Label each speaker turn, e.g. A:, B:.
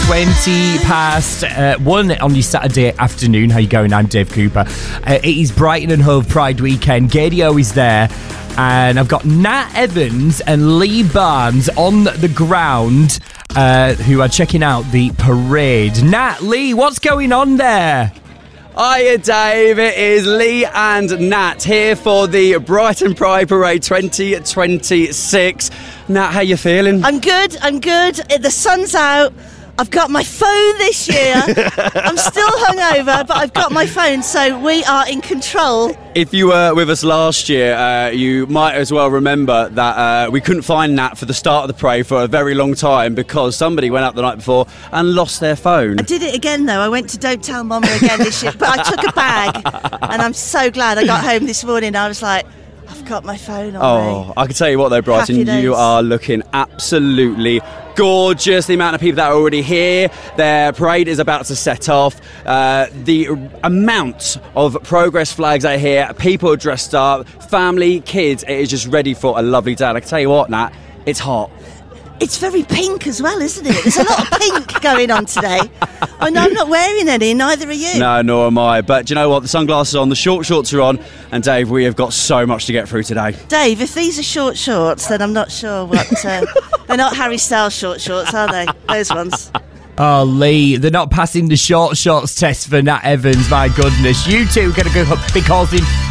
A: 1 on your Saturday afternoon. How you going? I'm Dave Cooper. It is Brighton and Hove Pride weekend. Gadio is there, and I've got Nat Evans and Lee Barnes on the ground, who are checking out the parade. Nat, Lee, what's going on there?
B: Hiya, Dave. It is Lee and Nat here for the Brighton Pride Parade 2026. Nat, how you feeling?
C: I'm good. The sun's out. I've got my phone this year. I'm still hungover, but I've got my phone, so we are in control.
B: If you were with us last year, you might as well remember that we couldn't find Nat for the start of the parade for a very long time because somebody went up the night before and lost their phone.
C: I did it again, though. I went to Don't Tell Mama again this year, but I took a bag, and I'm so glad I got home this morning. I was like, I've got my phone on me.
B: I can tell you what though, Brighton, you are looking absolutely gorgeous. The amount of people that are already here, their parade is about to set off. The amount of progress flags out here, people are dressed up, family, kids, it is just ready for a lovely day. And I can tell you what, Nat, it's hot.
C: It's very pink as well, isn't it? There's a lot of pink going on today. I know I'm not wearing any, neither are you.
B: No, nor am I. But do you know what? The sunglasses are on, the short shorts are on, and Dave, we have got so much to get through today.
C: Dave, if these are short shorts, then I'm not sure what... they're not Harry Styles short shorts, are they? Those ones.
A: Oh, Lee, they're not passing the short shorts test for Nat Evans. My goodness. You two are going to be causing